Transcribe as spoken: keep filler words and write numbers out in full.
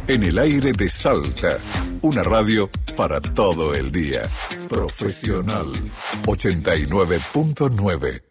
En el aire de Salta, una radio para todo el día. Profesional ochenta y nueve punto nueve.